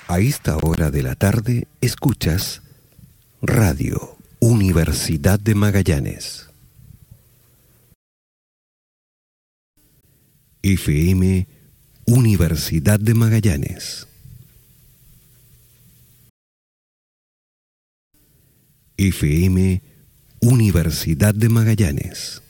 A esta hora de la tarde escuchas Radio Universidad de Magallanes. FM Universidad de Magallanes. FM Universidad de Magallanes.